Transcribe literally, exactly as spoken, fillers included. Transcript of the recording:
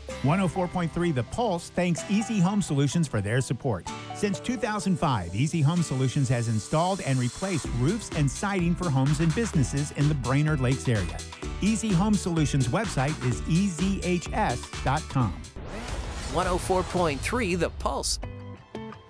one oh four point three The Pulse thanks Easy Home Solutions for their support. Since two thousand five, Easy Home Solutions has installed and replaced roofs and siding for homes and businesses in the Brainerd Lakes area. Easy Home Solutions website is e z h s dot com. one oh four point three The Pulse.